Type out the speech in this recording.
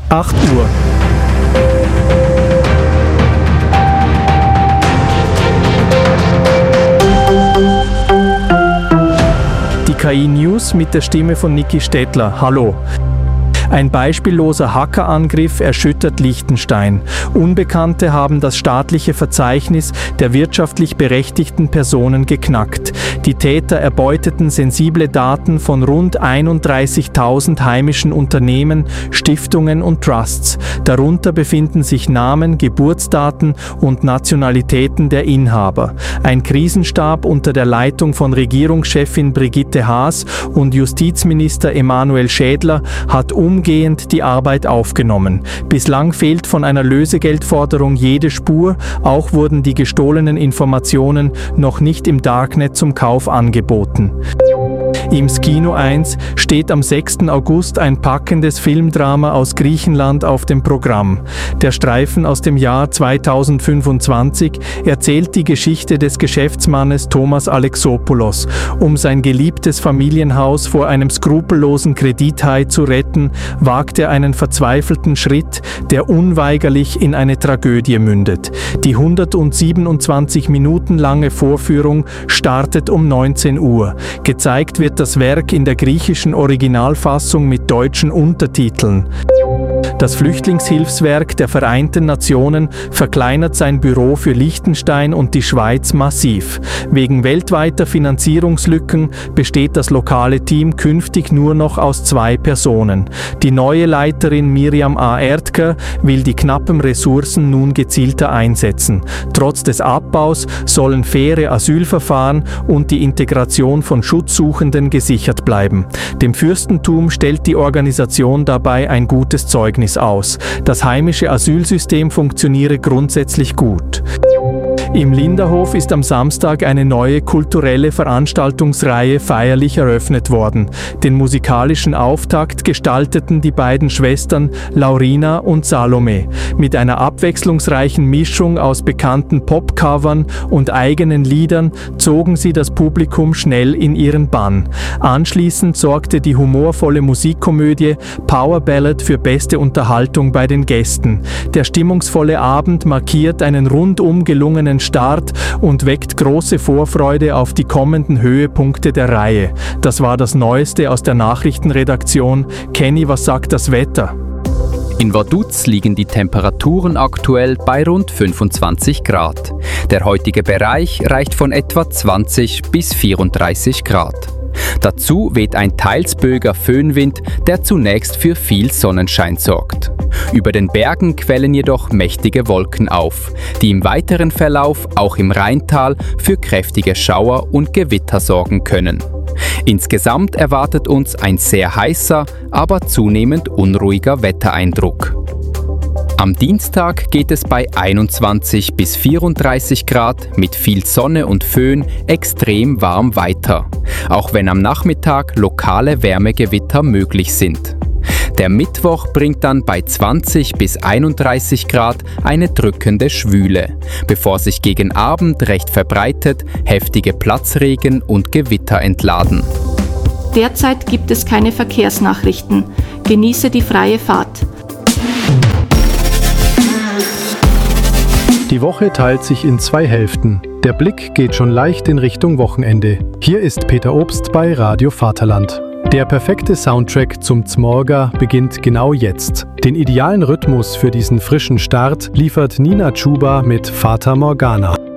8 Uhr. Die KI-News mit der Stimme von Niki Stettler. Hallo. Ein beispielloser Hackerangriff erschüttert Liechtenstein. Unbekannte haben das staatliche Verzeichnis der wirtschaftlich berechtigten Personen geknackt. Die Täter erbeuteten sensible Daten von rund 31.000 heimischen Unternehmen, Stiftungen und Trusts. Darunter befinden sich Namen, Geburtsdaten und Nationalitäten der Inhaber. Ein Krisenstab unter der Leitung von Regierungschefin Brigitte Haas und Justizminister Emanuel Schädler hat umgehend die Arbeit aufgenommen. Bislang fehlt von einer Lösegeldforderung jede Spur, auch wurden die gestohlenen Informationen noch nicht im Darknet zum Kauf angeboten. Im Skino 1 steht am 6. August ein packendes Filmdrama aus Griechenland auf dem Programm. Der Streifen aus dem Jahr 2025 erzählt die Geschichte des Geschäftsmannes Thomas Alexopoulos. Um sein geliebtes Familienhaus vor einem skrupellosen Kredithai zu retten, wagt er einen verzweifelten Schritt, der unweigerlich in eine Tragödie mündet. Die 127 Minuten lange Vorführung startet um 19 Uhr. Gezeigt wird das Werk in der griechischen Originalfassung mit deutschen Untertiteln. Das Flüchtlingshilfswerk der Vereinten Nationen verkleinert sein Büro für Liechtenstein und die Schweiz massiv. Wegen weltweiter Finanzierungslücken besteht das lokale Team künftig nur noch aus 2 Personen. Die neue Leiterin Miriam A. Erdker will die knappen Ressourcen nun gezielter einsetzen. Trotz des Abbaus sollen faire Asylverfahren und die Integration von Schutzsuchenden gesichert bleiben. Dem Fürstentum stellt die Organisation dabei ein gutes Zeugnis aus. Das heimische Asylsystem funktioniere grundsätzlich gut. Im Linderhof ist am Samstag eine neue kulturelle Veranstaltungsreihe feierlich eröffnet worden. Den musikalischen Auftakt gestalteten die beiden Schwestern Laurina und Salome. Mit einer abwechslungsreichen Mischung aus bekannten Popcovern und eigenen Liedern zogen sie das Publikum schnell in ihren Bann. Anschließend sorgte die humorvolle Musikkomödie Power Ballad für beste Unterhaltung bei den Gästen. Der stimmungsvolle Abend markiert einen rundum gelungenen Start und weckt große Vorfreude auf die kommenden Höhepunkte der Reihe. Das war das Neueste aus der Nachrichtenredaktion. Kenny, was sagt das Wetter? In Vaduz liegen die Temperaturen aktuell bei rund 25 Grad. Der heutige Bereich reicht von etwa 20 bis 34 Grad. Dazu weht ein teils böiger Föhnwind, der zunächst für viel Sonnenschein sorgt. Über den Bergen quellen jedoch mächtige Wolken auf, die im weiteren Verlauf auch im Rheintal für kräftige Schauer und Gewitter sorgen können. Insgesamt erwartet uns ein sehr heißer, aber zunehmend unruhiger Wettereindruck. Am Dienstag geht es bei 21 bis 34 Grad mit viel Sonne und Föhn extrem warm weiter, auch wenn am Nachmittag lokale Wärmegewitter möglich sind. Der Mittwoch bringt dann bei 20 bis 31 Grad eine drückende Schwüle, bevor sich gegen Abend recht verbreitet heftige Platzregen und Gewitter entladen. Derzeit gibt es keine Verkehrsnachrichten. Genieße die freie Fahrt. Die Woche teilt sich in 2 Hälften. Der Blick geht schon leicht in Richtung Wochenende. Hier ist Peter Obst bei Radio Vaterland. Der perfekte Soundtrack zum Zmorga beginnt genau jetzt. Den idealen Rhythmus für diesen frischen Start liefert Nina Chuba mit Fata Morgana.